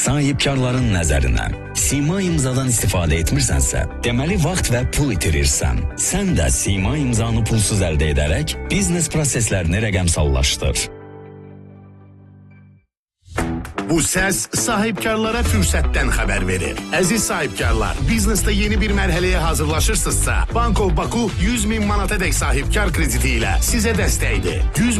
sahibkarların nəzərinə. Sima imzadan istifadə etmirsənsə, deməli vaxt və pul itirirsən. Sən də Sima imzanı pulsuz əldə edərək biznes proseslərini rəqəmsallaşdır. Bu səs sahibkarlara fürsətdən xəbər verir. Əziz sahibkarlar, biznesdə yeni bir mərhələyə hazırlaşırsınızsa, Bank of Baku 100.000 manata dək sahibkar krediti ilə sizə dəstəkdir.